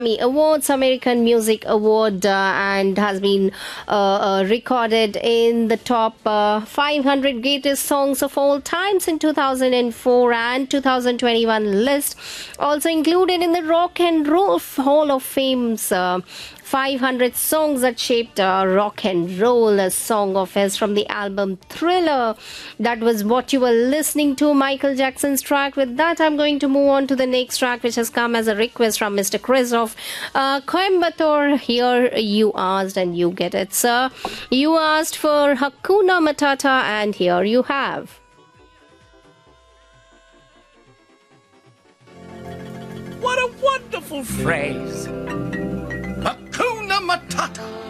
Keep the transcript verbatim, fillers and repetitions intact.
Grammy Awards, American Music Award, uh, and has been uh, uh, recorded in the top uh, five hundred greatest songs of all times in two thousand four and two thousand twenty-one list. Also included in the Rock and Roll Hall of Fame's uh, five hundred songs that shaped uh, rock and roll. A song of his from the album Thriller. That was what you were listening to, Michael Jackson's track. With that, I'm going to move on to the next track, which has come as a request from Mister Christoph uh, Coimbatore. Here you asked and you get it, sir. You asked for Hakuna Matata, and here you have. What a wonderful phrase! Hakuna Matata!